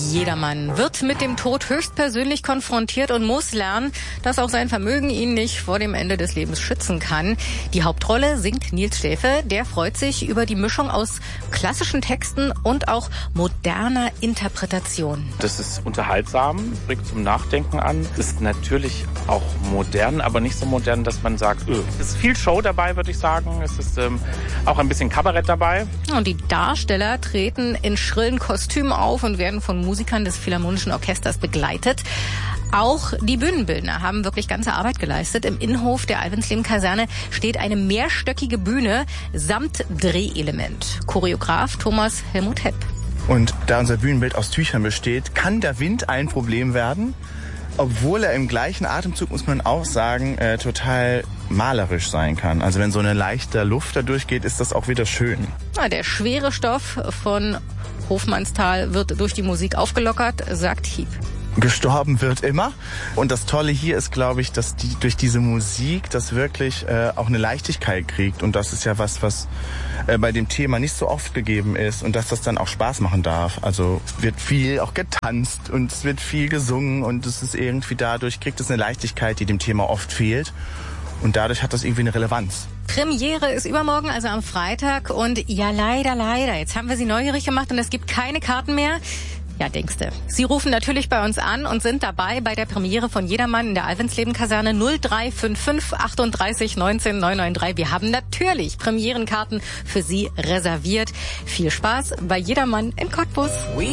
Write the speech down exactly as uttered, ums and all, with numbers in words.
Jedermann wird mit dem Tod höchstpersönlich konfrontiert und muss lernen, dass auch sein Vermögen ihn nicht vor dem Ende des Lebens schützen kann. Die Hauptrolle singt Nils Stäfe. Der freut sich über die Mischung aus klassischen Texten und auch moderner Interpretation. Das ist unterhaltsam, regt zum Nachdenken an. Ist natürlich auch modern, aber nicht so modern, dass man sagt, öh. Es ist viel Show dabei, würde ich sagen. Es ist ähm, auch ein bisschen Kabarett dabei. Und die Darsteller treten in schrillen Kostümen auf und werden von Musikern des Philharmonischen Orchesters begleitet. Auch die Bühnenbildner haben wirklich ganze Arbeit geleistet. Im Innenhof der Alvensleben-Kaserne steht eine mehrstöckige Bühne samt Drehelement. Choreograf Thomas Helmut Hepp. Und da unser Bühnenbild aus Tüchern besteht, kann der Wind ein Problem werden. Obwohl er im gleichen Atemzug, muss man auch sagen, äh, total malerisch sein kann. Also wenn so eine leichte Luft da durchgeht, ist das auch wieder schön. Ja, der schwere Stoff von Hofmannsthal wird durch die Musik aufgelockert, sagt Hieb. Gestorben wird immer. Und das Tolle hier ist, glaube ich, dass die durch diese Musik das wirklich äh, auch eine Leichtigkeit kriegt. Und das ist ja was, was äh, bei dem Thema nicht so oft gegeben ist. Und dass das dann auch Spaß machen darf. Also wird viel auch getanzt und es wird viel gesungen. Und es ist irgendwie dadurch, kriegt es eine Leichtigkeit, die dem Thema oft fehlt. Und dadurch hat das irgendwie eine Relevanz. Premiere ist übermorgen, also am Freitag. Und ja, leider, leider. Jetzt haben wir Sie neugierig gemacht und es gibt keine Karten mehr. Ja, denkste. Sie rufen natürlich bei uns an und sind dabei bei der Premiere von Jedermann in der Alvensleben-Kaserne null drei fünf fünf achtunddreißig neunzehn neunhundertdreiundneunzig. Wir haben natürlich Premierenkarten für Sie reserviert. Viel Spaß bei Jedermann in Cottbus.